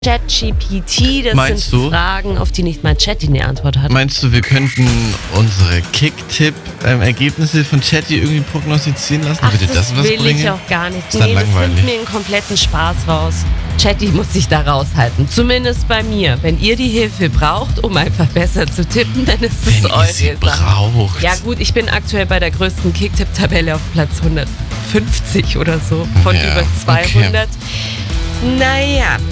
ChatGPT, das Meinst sind du? Fragen, auf die nicht mal Chatty eine Antwort hat. Meinst du, wir könnten unsere Kick-Tipp-Ergebnisse von Chatty irgendwie prognostizieren lassen? Ach, Würde das was will bringen? ich auch gar nicht. Ist dann Das nimmt langweilig. mir einen kompletten Spaß raus. Chatty muss sich da raushalten. Zumindest bei mir. Wenn ihr die Hilfe braucht, um einfach besser zu tippen, dann ist es Wenn ihr eure sie Sache. braucht. Ja gut, ich bin aktuell bei der größten Kick-Tipp-Tabelle auf Platz 150 oder so von Ja, über 200. Naja,